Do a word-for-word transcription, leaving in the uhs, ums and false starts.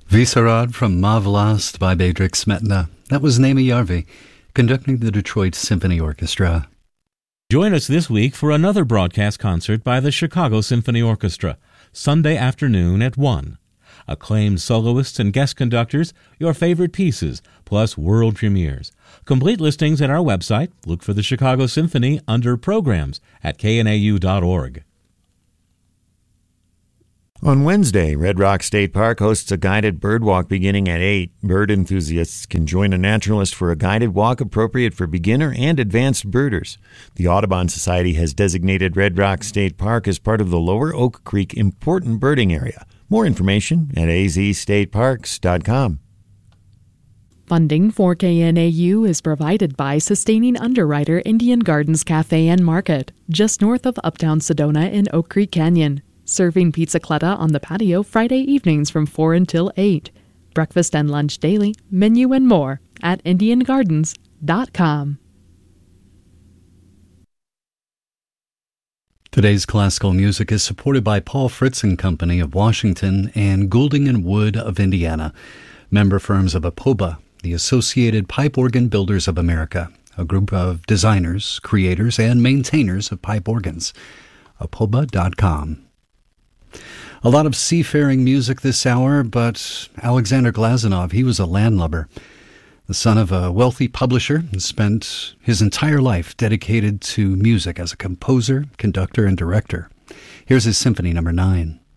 Visarad from Ma Vlast by Bedřich Smetana. That was Naomi Yarvi, conducting the Detroit Symphony Orchestra. Join us this week for another broadcast concert by the Chicago Symphony Orchestra, Sunday afternoon at one. Acclaimed soloists and guest conductors, your favorite pieces, plus world premieres. Complete listings at our website. Look for the Chicago Symphony under Programs at k n a u dot org. On Wednesday, Red Rock State Park hosts a guided bird walk beginning at eight. Bird enthusiasts can join a naturalist for a guided walk appropriate for beginner and advanced birders. The Audubon Society has designated Red Rock State Park as part of the Lower Oak Creek Important Birding Area. More information at a z state parks dot com. Funding for K N A U is provided by sustaining underwriter Indian Gardens Cafe and Market, just north of Uptown Sedona in Oak Creek Canyon. Serving pizzicletta on the patio Friday evenings from four until eight. Breakfast and lunch daily, menu and more at indian gardens dot com. Today's classical music is supported by Paul Fritz and Company of Washington and Goulding and Wood of Indiana, member firms of APOBA, the Associated Pipe Organ Builders of America, a group of designers, creators, and maintainers of pipe organs. A P O B A dot com. A lot of seafaring music this hour, but Alexander Glazunov, he was a landlubber. The son of a wealthy publisher, and spent his entire life dedicated to music as a composer, conductor, and director. Here's his Symphony Number nine.